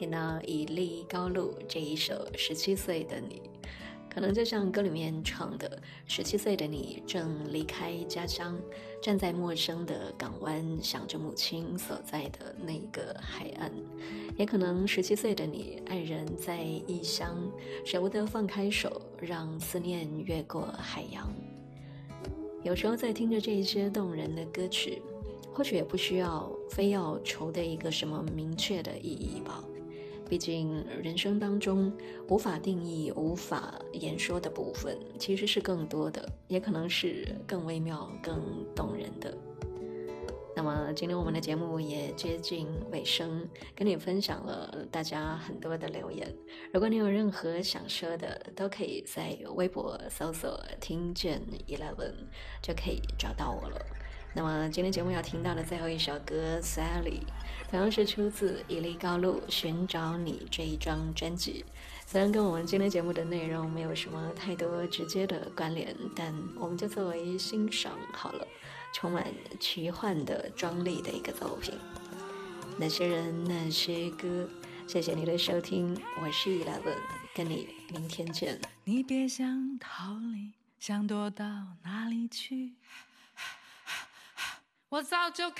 听到以利高露这一首17岁的你，可能就像歌里面唱的，17岁的你正离开家乡，站在陌生的港湾，想着母亲所在的那个海岸。也可能17岁的你，爱人在异乡，舍不得放开手，让思念越过海洋。有时候在听着这一些动人的歌曲，或许也不需要非要求的一个什么明确的意义吧。毕竟人生当中无法定义、无法言说的部分其实是更多的，也可能是更微妙、更动人的。那么今天我们的节目也接近尾声，跟你分享了大家很多的留言。如果你有任何想说的，都可以在微博搜索听见11就可以找到我了。那么今天节目要听到的最后一首歌 Sally 同样是出自以利高露寻找你这一张专辑。虽然跟我们今天节目的内容没有什么太多直接的关联，但我们就作为欣赏好了，充满奇幻的张力的一个作品。那些人那些歌，谢谢你的收听，我是11，跟你明天见。 你别想逃离，想躲到哪里去，我早就